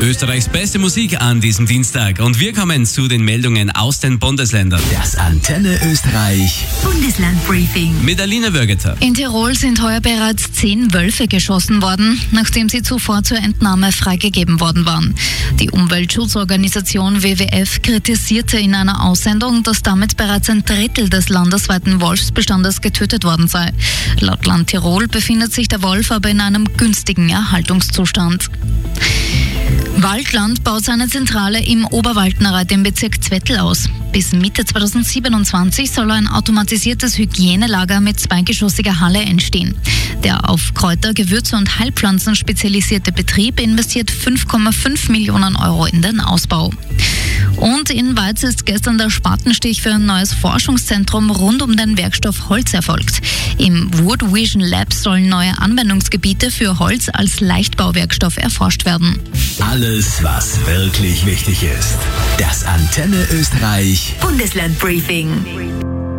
Österreichs beste Musik an diesem Dienstag. Und wir kommen zu den Meldungen aus den Bundesländern. Das Antenne Österreich Bundeslandbriefing. Mit Alina Wörgeter. In Tirol sind heuer bereits 10 Wölfe geschossen worden, nachdem sie zuvor zur Entnahme freigegeben worden waren. Die Umweltschutzorganisation WWF kritisierte in einer Aussendung, dass damit bereits ein Drittel des landesweiten Wolfsbestandes getötet worden sei. Laut Land Tirol befindet sich der Wolf aber in einem günstigen Erhaltungszustand. Waldland baut seine Zentrale im Oberwaldnerreit im Bezirk Zwettl aus. Bis Mitte 2027 soll ein automatisiertes Hygienelager mit 2-geschossiger Halle entstehen. Der auf Kräuter, Gewürze und Heilpflanzen spezialisierte Betrieb investiert 5,5 Millionen Euro in den Ausbau. Und in Weiz ist gestern der Spatenstich für ein neues Forschungszentrum rund um den Werkstoff Holz erfolgt. Im Wood Vision Lab sollen neue Anwendungsgebiete für Holz als Leichtbauwerkstoff erforscht werden. Alles, was wirklich wichtig ist. Das Antenne Österreich Bundeslandbriefing.